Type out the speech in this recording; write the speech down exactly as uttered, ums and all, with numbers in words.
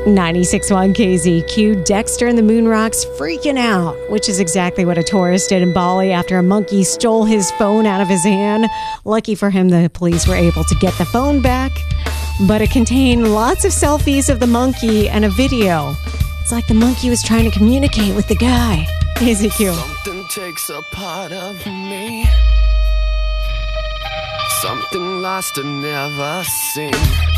ninety-six point one K Z Q, Dexter and the Moonrocks freaking out, which is exactly what a tourist did in Bali after a monkey stole his phone out of his hand. Lucky for him, the police were able to get the phone back, but it contained lots of selfies of the monkey and a video. It's like the monkey was trying to communicate with the guy. K Z Q. Something takes a part of me. Something lost and never seen.